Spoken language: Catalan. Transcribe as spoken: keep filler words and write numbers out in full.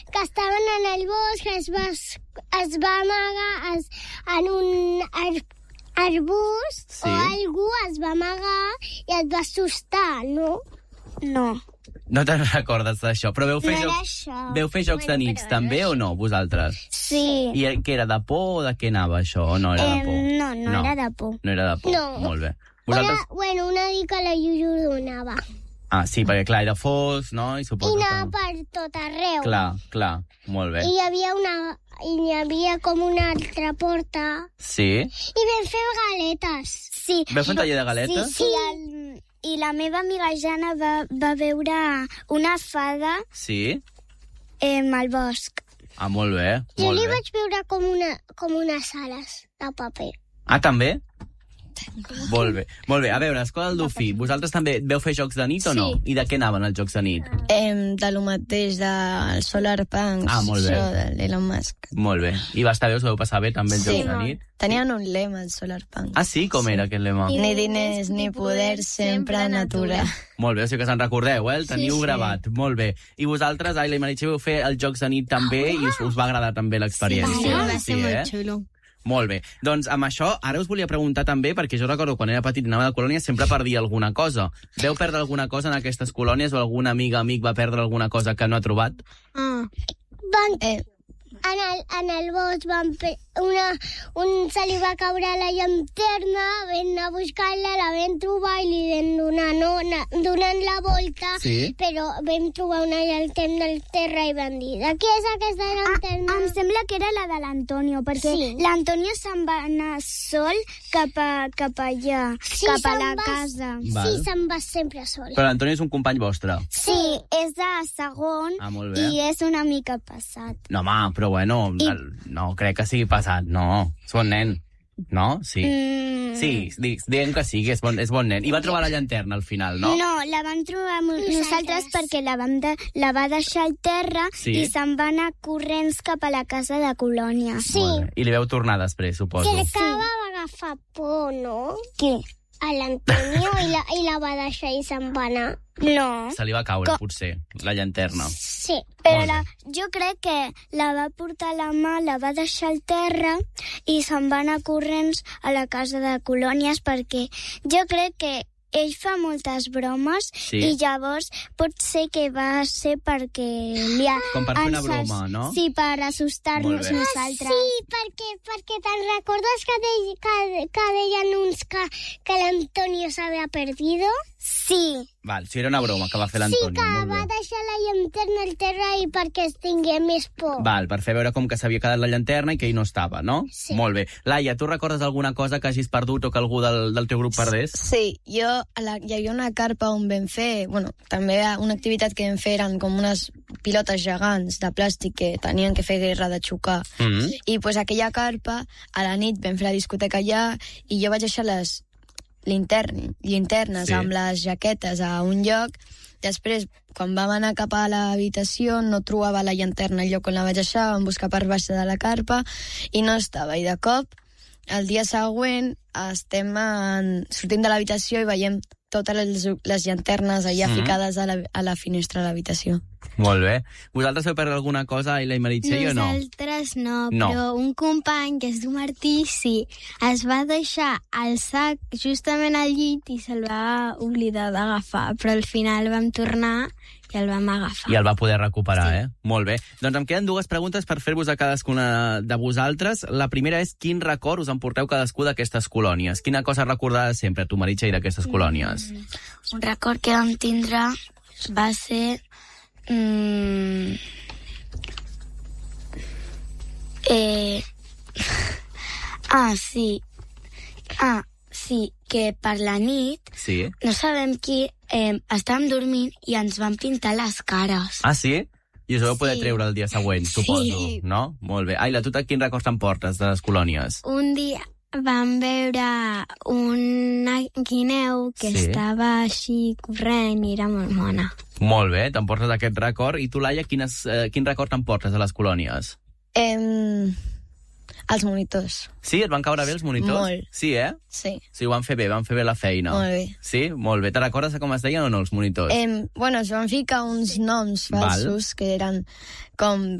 que estaven en el bosc, es va, es va amagar es, en un ar, arbust, sí. O algú es va amagar i es va assustar, no? No. No te'n recordes d'això, però veu fer, no jocs, veu fer jocs bueno, de nits també o no, vosaltres? Sí. I què era, de por o de què anava això? O no era eh, de por? No, no, no era de por. No era de por, no. Molt bé. Vosaltres... Una, bueno, una dica la Yuyu donava. Ah, sí, perquè clar, era fos, no? I, suposo I anava que... per tot arreu. Clar, clar, molt bé. I hi havia una... I hi havia com una altra porta. Sí? I vam fer galetes. Sí. Vau fer un taller de galetes? Sí, sí. El... I la meva amiga Jana va, va veure una fada sí? eh, al bosc. Ah, molt bé. Jo molt li bé. vaig veure com, una, com unes ales de paper. Ah, també? Molt bé. Molt bé. A veure, Escola del Dofí, vosaltres també veu fer jocs de nit o no? Sí. I de què anaven els jocs de nit? Eh, de lo mateix, del Solar Punks. Ah, molt bé. Això de l'Elon Musk. Molt bé. I va estar bé, us vau passar bé també els sí, jocs de nit? Tenien un lema, el Solar Punks. Ah, sí? Com sí. era aquest lema? Ni diners ni poder, sempre natura. Molt bé, o sigui que se'n recordeu, eh? El teniu sí, gravat. Sí. Molt bé. I vosaltres, Aila i Meritxell, vau fer els jocs de nit també oh, wow. i us, us va agradar també l'experiència? Sí, va ser sí, molt eh? xulo. Molt bé. Doncs amb això, ara us volia preguntar també, perquè jo recordo quan era petit i anava a la colònia sempre perdia alguna cosa. Veu perdre alguna cosa en aquestes colònies o alguna amiga amic va perdre alguna cosa que no ha trobat? Ah. Van... Eh. En el, en el bosc van pe... una, un se li va caure la llanterna, vam anar a buscar-la, la vam trobar i li vam donar, no, na, donant la volta, sí? Però vam trobar una llanterna al terra i vam dir, de què és aquesta llanterna? Ah, em sembla que era la de l'Antonio, perquè sí. L'Antonio se'n va anar sol cap, a, cap allà, sí, cap a la va... casa. Val. Sí, se'n va sempre sol. Però l'Antonio és un company vostre? Sí, és de segon ah, molt bé. I és una mica passat. No, home, però bueno, I... no crec que sigui passat, no. És bon nen, no? Sí. Mm. Sí, diguem que sí, que és bon, és bon nen. I va trobar la llanterna al final, no? No, la vam trobar nosaltres perquè la, vam de, la va deixar al terra sí? I se'n va anar corrents cap a la casa de colònia. Sí. I li veu tornar després, suposo. Crec que va agafar por, no? Què? A l'Antonio i, la, i la va deixar i se'n va anar. No. Se li va caure, Com? potser, la llanterna. Sí, però la, jo crec que la va portar a la mà, la va deixar al terra i se'n va anar corrents a la casa de colònies perquè jo crec que ell fa moltes bromes sí. I llavors pot ser que va ser perquè li ha... Com per fer una broma, no? Sí, per assustar-nos nosaltres. Ah, sí, perquè, perquè te'n recordes que, de, que, que deien uns que, que l'Antonio s'havia perdido? Sí. Val, si era una broma que va fer l'Antonio. Sí, que va deixar la llanterna al terra i perquè es tingui més por. Val, per fer veure com que s'havia quedat la llanterna i que ell no estava, no? Sí. Molt bé. Laia, tu recordes alguna cosa que hagis perdut o que algú del, del teu grup perdés? Sí, jo, a la, hi havia una carpa on vam fer, bueno, també una activitat que vam fer eren com unes pilotes gegants de plàstic que tenien que fer guerra de xocar. Mm-hmm. I pues aquella carpa, a la nit vam fer la discoteca allà i jo vaig deixar les Lintern, llinternes sí. Amb les jaquetes a un lloc. Després, quan vam anar cap a l'habitació, no trobava la llanterna al lloc on la vaig deixar, vam buscar per baix de la carpa i no estava. I de cop, el dia següent, estem en... sortim de l'habitació i veiem totes les, les llanternes allà mm-hmm. ficades a la, a la finestra de l'habitació. Molt bé. Vosaltres heu perdut alguna cosa, Aila i Meritxell, o no? Nosaltres no, no, però un company que es diu Martí, sí, es va deixar el sac justament al llit i se'l va oblidar d'agafar, però al final vam tornar i el vam agafar. I el va poder recuperar, sí. eh? Molt bé. Doncs em queden dues preguntes per fer-vos a cadascuna de vosaltres. La primera és quin record us emporteu cadascú d'aquestes colònies? Quina cosa recordada sempre, tu, Meritxell, d'aquestes colònies? Mm, un record que vam tindre va ser... Mm, eh, ah, sí. Ah, sí, que per la nit sí. No sabem qui eh, estàvem dormint i ens van pintar les cares. Ah, sí? I us ho vau poder sí. treure el dia següent, suposo, sí. No? Molt bé. Aila, tu quin records t'emportes de les colònies? Un dia vam veure una guineu que sí. Estava així corrent i era molt mona. Molt bé, t'emportes aquest record. I tu, Laia, quines, eh, quin record t'emportes de les colònies? Eh, Els monitors. Sí? Et van caure bé els monitors? Molt. Sí, eh? Sí. Sí, ho van fer bé, van fer bé la feina. Molt bé. Sí? Molt bé. Te recordes de com es deien o no, els monitors? Eh, bueno, es van ficar uns noms falsos, Val. que eren com